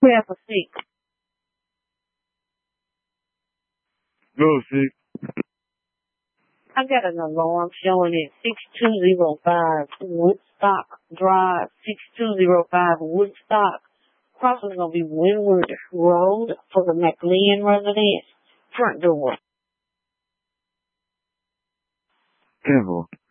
Prepare for 6. Go, 6. I got an alarm showing it 6205 Woodstock Drive, 6205 Woodstock. Crossing is going to be Windward Road for the McLean residence. Front door. 10-4.